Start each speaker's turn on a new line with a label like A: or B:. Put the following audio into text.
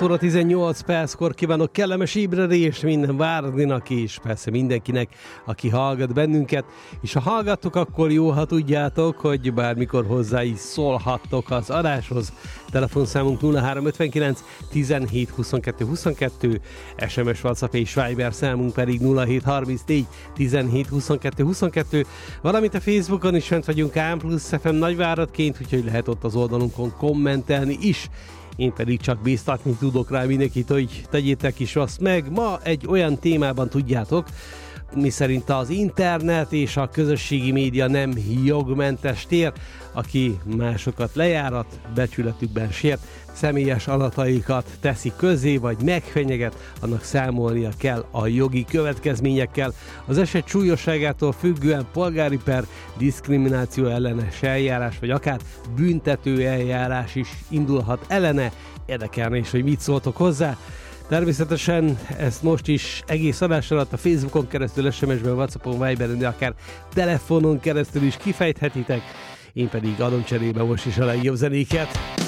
A: 6 óra 18 perckor kívánok kellemes ébredést minden Várdinak és persze mindenkinek, aki hallgat bennünket. És ha hallgattok, akkor jó, ha tudjátok, hogy bármikor hozzá is szólhattok az adáshoz. Telefonszámunk 0359 17 22 22, SMS, WhatsApp és Viber számunk pedig 0734 17 22 22, valamint a Facebookon is fent vagyunk AM+FM Nagyváradként, úgyhogy lehet ott az oldalunkon kommentelni is. Én pedig csak bíztatni tudok rá mindenkit, hogy tegyétek is azt meg. Ma egy olyan témában tudjátok, miszerint az internet és a közösségi média nem jogmentes tér, aki másokat lejárat, becsületükben sért, személyes adataikat teszi közzé, vagy megfenyeget, annak számolnia kell a jogi következményekkel. Az eset súlyosságától függően polgári per, diszkrimináció ellenes eljárás, vagy akár büntető eljárás is indulhat ellene. Érdekelne is, hogy mit szóltok hozzá. Természetesen ezt most is egész adás alatt a Facebookon keresztül, SMS-ben, WhatsAppon, Viberen, de akár telefonon keresztül is kifejthetitek. Én pedig adom cserébe most is a legjobb zenéket.